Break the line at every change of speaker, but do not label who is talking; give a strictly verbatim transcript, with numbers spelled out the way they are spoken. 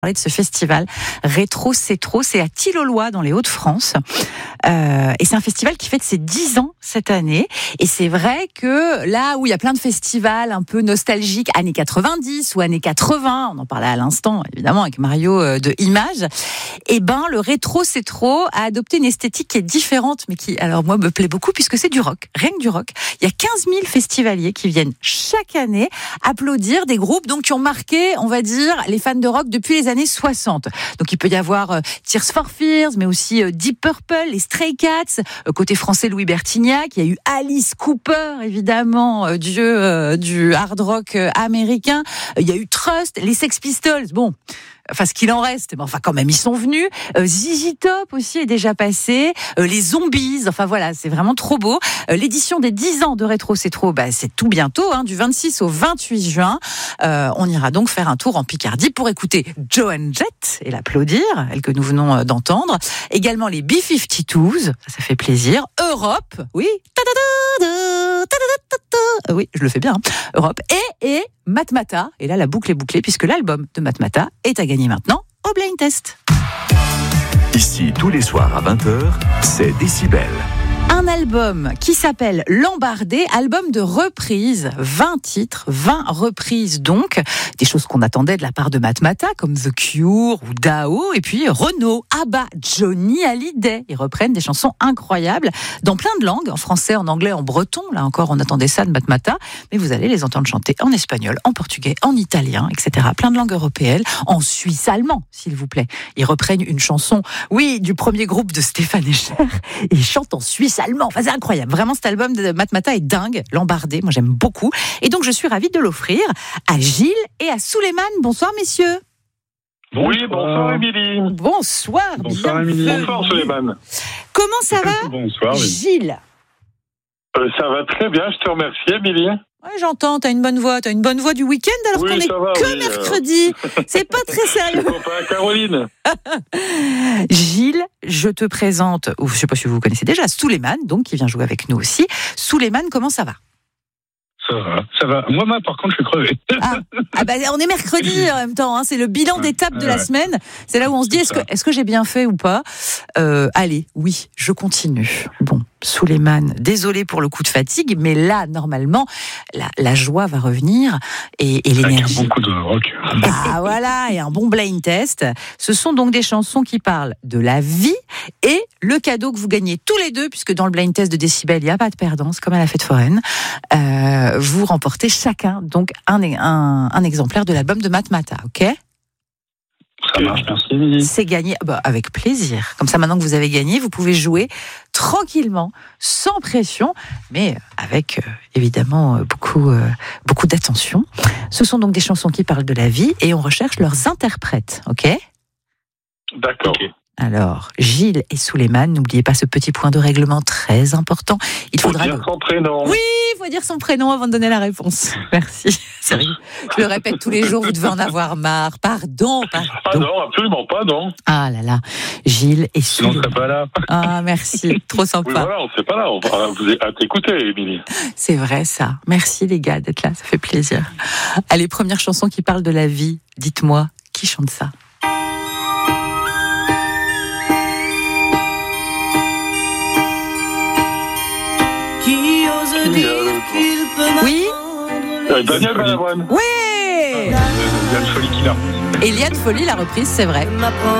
Parler de ce festival Rétro C'est Trop, c'est à Tilloloy dans les Hauts-de-France euh, et c'est un festival qui fête ses dix ans cette année et c'est vrai que là où il y a plein de festivals un peu nostalgiques années quatre-vingt-dix ou années quatre-vingts, on en parlait à l'instant évidemment avec Mario euh, de Images, et ben le Rétro C'est Trop a adopté une esthétique qui est différente mais qui alors moi me plaît beaucoup puisque c'est du rock, rien que du rock. Il y a quinze mille festivaliers qui viennent chaque année applaudir des groupes donc qui ont marqué, on va dire, les fans de rock depuis les années soixante. Donc il peut y avoir euh, Tears for Fears, mais aussi euh, Deep Purple, les Stray Cats, euh, côté français Louis Bertignac, il y a eu Alice Cooper, évidemment, euh, dieu euh, du hard rock euh, américain, euh, il y a eu Trust, les Sex Pistols, bon... Enfin, ce qu'il en reste, mais enfin, quand même, ils sont venus. Euh, Z Z Top aussi est déjà passé. Euh, les Zombies, enfin voilà, c'est vraiment trop beau. Euh, l'édition des dix ans de Rétro C'est Trop, bah, c'est tout bientôt, hein, du vingt-six au vingt-huit juin. Euh, on ira donc faire un tour en Picardie pour écouter Joan Jett et l'applaudir, elle que nous venons d'entendre. Également les B cinquante-deux, ça, ça fait plaisir. Europe, oui. Oui, je le fais bien. Hein. Europe et, et Matmata. Et là, la boucle est bouclée puisque l'album de Matmata est à gagner maintenant au Blind Test.
Ici, tous les soirs à vingt heures, c'est Décibel.
Un album qui s'appelle L'Embardé, album de reprises, vingt titres, vingt reprises donc, des choses qu'on attendait de la part de Matmata, comme The Cure ou Dao, et puis Renaud, Abba, Johnny Hallyday. Ils reprennent des chansons incroyables dans plein de langues, en français, en anglais, en breton. Là encore, on attendait ça de Matmata, mais vous allez les entendre chanter en espagnol, en portugais, en italien, et cetera. Plein de langues européennes, en suisse allemand, s'il vous plaît. Ils reprennent une chanson, oui, du premier groupe de Stéphane Echer, et ils chantent en suisse allemand. Enfin, c'est incroyable. Vraiment, cet album de Matmata est dingue. L'Embardé, moi j'aime beaucoup. Et donc, je suis ravie de l'offrir à Gilles et à Souleymane. Bonsoir, messieurs.
Oui, bonsoir, Émilie.
Bonsoir.
Bonsoir, Émilie. Bonsoir, Souleymane.
Comment ça va?
Bonsoir, oui.
Gilles.
Euh, ça va très bien, je te remercie, Émilie.
Ouais, j'entends, t'as une bonne voix. T'as une bonne voix du week-end alors
oui,
qu'on est
va,
que
oui,
mercredi. Euh... C'est pas très sérieux.
C'est pas Caroline.
Gilles, je te présente, ou je sais pas si vous vous connaissez déjà, Souleymane, donc qui vient jouer avec nous aussi. Souleymane, comment ça va?
Ça va, ça va. Moi, moi, par contre, je suis crevé.
Ah, ah bah, on est mercredi en même temps. Hein. C'est le bilan d'étape de la
ouais.
semaine. C'est là où on se dit, est-ce que, est-ce que j'ai bien fait ou pas? euh, Allez, oui, je continue. Bon, Souleymane, désolé pour le coup de fatigue, mais là, normalement, la, la joie va revenir et, et l'énergie.
Avec beaucoup de rock.
Bah voilà, et un bon blind test. Ce sont donc des chansons qui parlent de la vie et le cadeau que vous gagnez tous les deux, puisque dans le blind test de Décibel, il n'y a pas de perdant, c'est comme à la fête foraine. Euh, vous remportez chacun donc un, un, un exemplaire de l'album de Matmata, ok?
Ça marche, merci.
C'est gagné, bah, avec plaisir. Comme ça, maintenant que vous avez gagné, vous pouvez jouer tranquillement, sans pression, mais avec euh, évidemment euh, beaucoup, euh, beaucoup d'attention. Ce sont donc des chansons qui parlent de la vie et on recherche leurs interprètes, ok?
D'accord. Okay.
Alors, Gilles et Souleymane, n'oubliez pas ce petit point de règlement très important. Il
faut
faudra
dire
nous...
son prénom.
Oui, il faut dire son prénom avant de donner la réponse. Merci. Sérieux. Je le répète tous les jours, vous devez en avoir marre. Pardon, pardon.
Ah non, absolument pas, non.
Ah là là, Gilles et Souleymane.
Sinon, on serait pas là.
Ah, merci. Trop sympa.
Oui, voilà, on ne serait pas là. On va vous à t'écouter, Émilie.
C'est vrai, ça. Merci, les gars, d'être là. Ça fait plaisir. Allez, première chanson qui parle de la vie. Dites-moi, qui chante ça? Oui.
euh, Daniel Balavoine.
Oui.
Liane Folly qui l'a.
Et Liane Folly l'a reprise, c'est vrai.